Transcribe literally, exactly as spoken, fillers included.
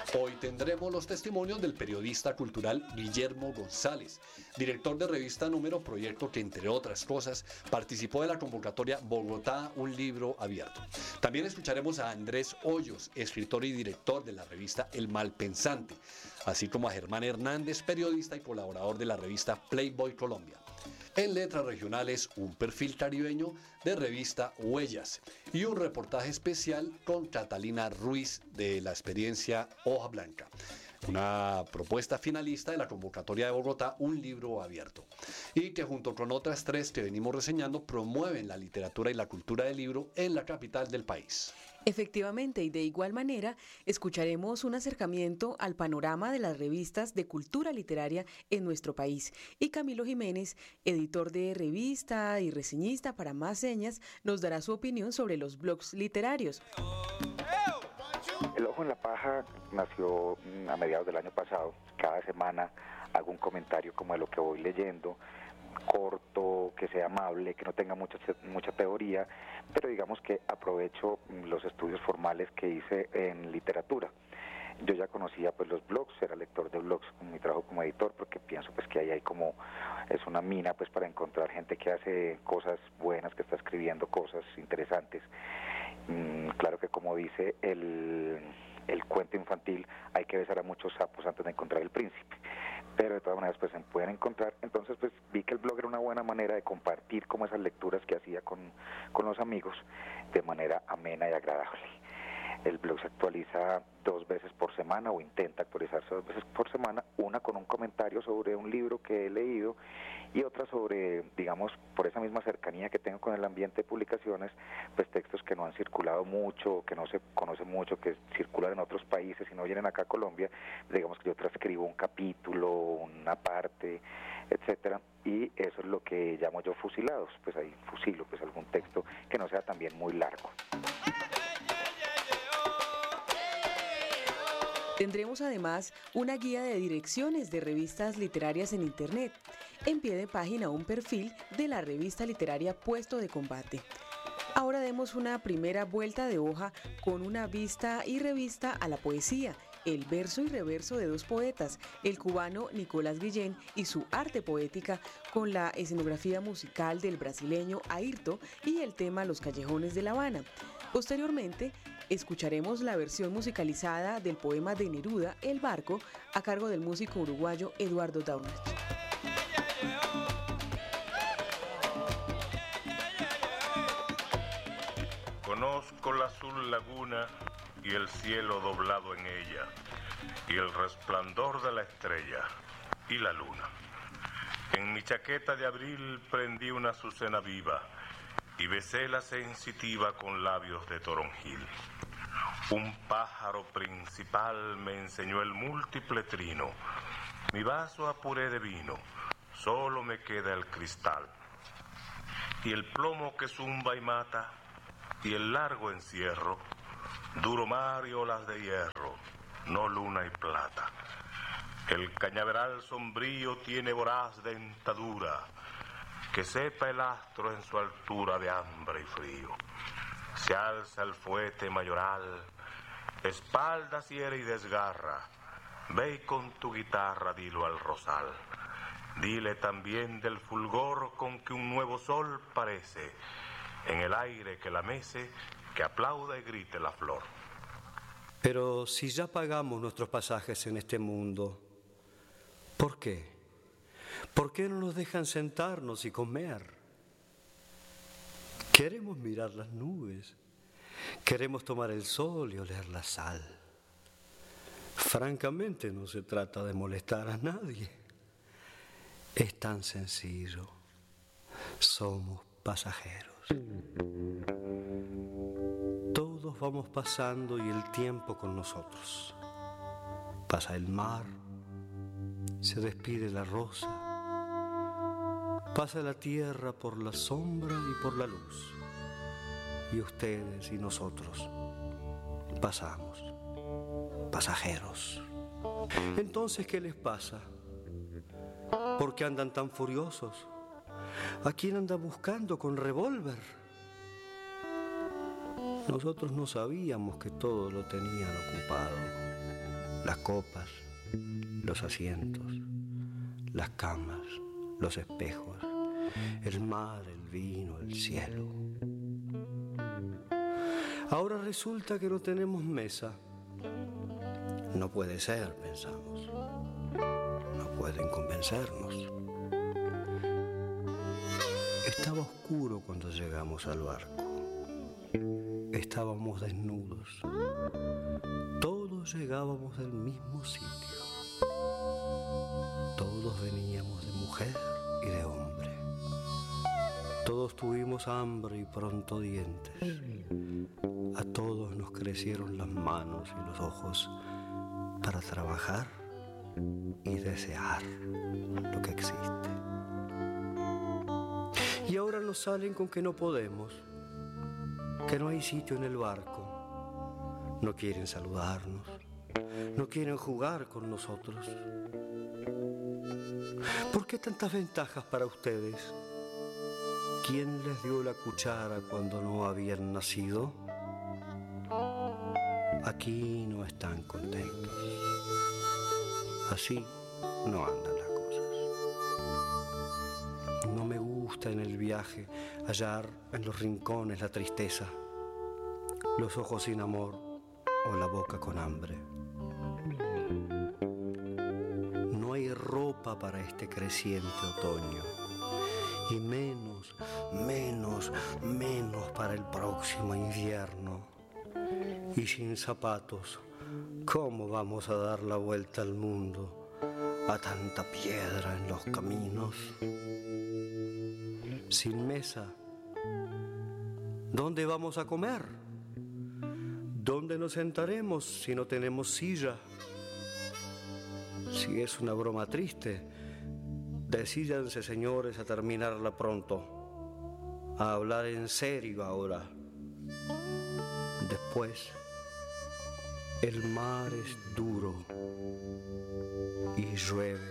Hoy tendremos los testimonios del periodista cultural Guillermo González, director de Revista Número, proyecto que, entre otras cosas, participó de la convocatoria Bogotá, un libro abierto. También escucharemos a Andrés Hoyos, escritor y director de la revista El Malpensante, así como a Germán Hernández, periodista y colaborador de la revista Playboy Colombia. En letras regionales, un perfil caribeño de revista Huellas y un reportaje especial con Catalina Ruiz de la experiencia Hoja Blanca, una propuesta finalista de la convocatoria de Bogotá, un libro abierto, y que junto con otras tres que venimos reseñando promueven la literatura y la cultura del libro en la capital del país. Efectivamente, y de igual manera, escucharemos un acercamiento al panorama de las revistas de cultura literaria en nuestro país. Y Camilo Jiménez, editor de revista y reseñista para Más Señas, nos dará su opinión sobre los blogs literarios. El Ojo en la Paja nació a mediados del año pasado. Cada semana hago un comentario como de lo que voy leyendo, corto, que sea amable, que no tenga mucha, mucha teoría, pero digamos que aprovecho los estudios formales que hice en literatura. Yo ya conocía pues los blogs, era lector de blogs con mi trabajo como editor, porque pienso pues que ahí hay como, es una mina pues para encontrar gente que hace cosas buenas, que está escribiendo cosas interesantes. Mm, claro que como dice el, el cuento infantil, hay que besar a muchos sapos antes de encontrar el príncipe, pero de todas maneras pues se pueden encontrar. Entonces pues vi que el blog era una buena manera de compartir como esas lecturas que hacía con, con los amigos de manera amena y agradable. El blog se actualiza dos veces por semana, o intenta actualizarse dos veces por semana, una con un comentario sobre un libro que he leído y otra sobre, digamos, por esa misma cercanía que tengo con el ambiente de publicaciones, pues textos que no han circulado mucho, que no se conocen mucho, que circulan en otros países y no vienen acá a Colombia. Digamos que yo transcribo un capítulo, una parte, etcétera, y eso es lo que llamo yo fusilados. Pues ahí fusilo pues algún texto que no sea también muy largo. Tendremos además una guía de direcciones de revistas literarias en Internet. En pie de página, un perfil de la revista literaria Puesto de Combate. Ahora demos una primera vuelta de hoja con una vista y revista a la poesía, el verso y reverso de dos poetas, el cubano Nicolás Guillén y su arte poética, con la escenografía musical del brasileño Airto y el tema Los Callejones de La Habana. Posteriormente, escucharemos la versión musicalizada del poema de Neruda, El Barco, a cargo del músico uruguayo Eduardo Daunet. Conozco la azul laguna y el cielo doblado en ella, y el resplandor de la estrella y la luna. En mi chaqueta de abril prendí una azucena viva y besé la sensitiva con labios de toronjil. Un pájaro principal me enseñó el múltiple trino. Mi vaso apuré de vino, solo me queda el cristal. Y el plomo que zumba y mata, y el largo encierro, duro mar y olas de hierro, no luna y plata. El cañaveral sombrío tiene voraz dentadura, que sepa el astro en su altura de hambre y frío. Se alza el fuete mayoral, espaldas hiere y desgarra. Ve y con tu guitarra dilo al rosal. Dile también del fulgor con que un nuevo sol parece, en el aire que la mece, que aplauda y grite la flor. Pero si ya pagamos nuestros pasajes en este mundo, ¿por qué? ¿Por qué no nos dejan sentarnos y comer? Queremos mirar las nubes, queremos tomar el sol y oler la sal. Francamente no se trata de molestar a nadie. Es tan sencillo. Somos pasajeros. Todos vamos pasando y el tiempo con nosotros. Pasa el mar, se despide la rosa, pasa la tierra por la sombra y por la luz, y ustedes y nosotros pasamos, pasajeros. Entonces, ¿qué les pasa? ¿Por qué andan tan furiosos? ¿A quién anda buscando con revólver? Nosotros no sabíamos que todo lo tenían ocupado. las copas, los asientos, las camas, los espejos, el mar, el vino, el cielo. Ahora resulta que no tenemos mesa. No puede ser, pensamos. No pueden convencernos. Estaba oscuro cuando llegamos al barco. Estábamos desnudos. Todos llegábamos del mismo sitio. Todos veníamos de mujer y de hombre. Todos tuvimos hambre y pronto dientes. A todos nos crecieron las manos y los ojos para trabajar y desear lo que existe. Y ahora nos salen con que no podemos, que no hay sitio en el barco. No quieren saludarnos, no quieren jugar con nosotros. ¿Por qué tantas ventajas para ustedes? ¿Quién les dio la cuchara cuando no habían nacido? Aquí no están contentos. Así no andan las cosas. No me gusta en el viaje hallar en los rincones la tristeza, los ojos sin amor o la boca con hambre. No hay ropa para este creciente otoño, y menos, menos, menos para el próximo invierno. Y sin zapatos, ¿cómo vamos a dar la vuelta al mundo a tanta piedra en los caminos? Sin mesa, ¿dónde vamos a comer? ¿Dónde nos sentaremos si no tenemos silla? Si es una broma triste, decídanse, señores, a terminarla pronto, a hablar en serio ahora. Después, el mar es duro y llueve